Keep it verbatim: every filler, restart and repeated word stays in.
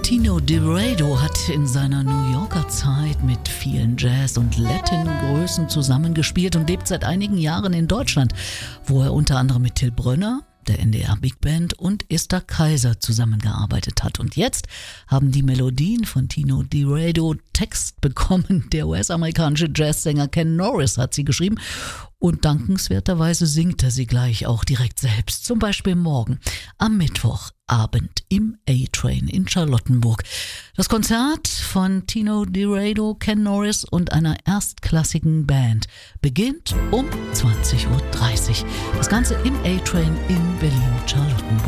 Tino DiRado hat in seiner New Yorker Zeit mit vielen Jazz- und Latin-Größen zusammengespielt und lebt seit einigen Jahren in Deutschland, wo er unter anderem mit Till Brönner, der N D R Big Band und Esther Kaiser zusammengearbeitet hat. Und jetzt haben die Melodien von Tino DiRado Text bekommen. Der U S-amerikanische Jazzsänger Ken Norris hat sie geschrieben und dankenswerterweise singt er sie gleich auch direkt selbst. Zum Beispiel morgen am Mittwochabend im A-Train in Charlottenburg. Das Konzert von Tino DiRado, Ken Norris und einer erstklassigen Band beginnt um zwanzig Uhr dreißig. Das Ganze im A-Train in Berlin-Charlottenburg.